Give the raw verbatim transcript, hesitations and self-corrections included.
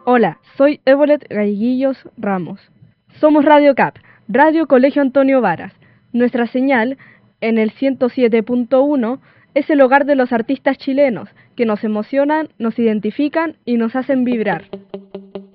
Hola, soy Evolet Galleguillos Ramos. Somos Radio C A P, Radio Colegio Antonio Varas. Nuestra señal, en el ciento siete punto uno, es el hogar de los artistas chilenos, que nos emocionan, nos identifican y nos hacen vibrar.